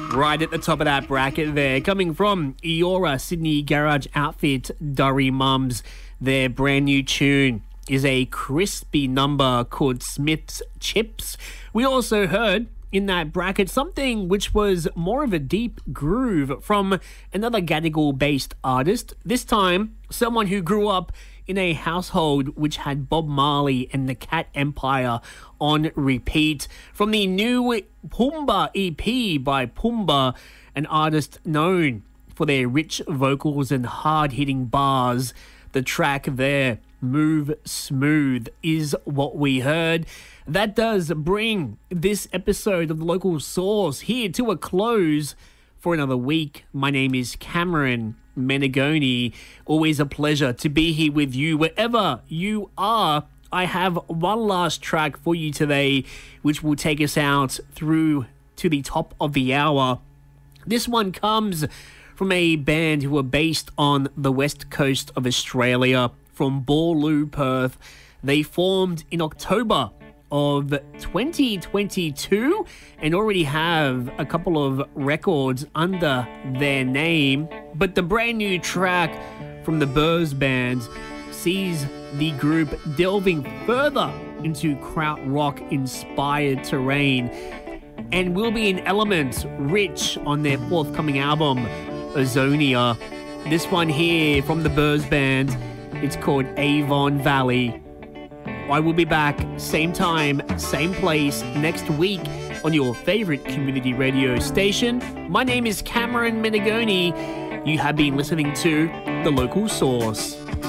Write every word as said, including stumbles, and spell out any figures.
Right at the top of that bracket there, coming from Eora Sydney garage outfit, Durry Mums. Their brand new tune is a crispy number called Smith's Chips. We also heard in that bracket something which was more of a deep groove from another Gadigal-based artist. This time, someone who grew up in a household which had Bob Marley and the Cat Empire on repeat. From the new Pumbaa E P by Pumbaa, an artist known for their rich vocals and hard-hitting bars. The track there, Move Smooth, is what we heard. That does bring this episode of The Local Source here to a close for another week. My name is Cameron Menegoni. Always a pleasure to be here with you wherever you are. I have one last track for you today, which will take us out through to the top of the hour. This one comes from a band who are based on the west coast of Australia, from Boorloo, Perth. They formed in October of twenty twenty-two and already have a couple of records under their name. But the brand new track from the Burrs Band sees the group delving further into krautrock inspired terrain and will be an element rich on their forthcoming album, Ozonia. This one here from the Burrs Band, it's called Avon Valley. I will be back same time, same place next week on your favorite community radio station. My name is Cameron Menegoni. You have been listening to The Local Source.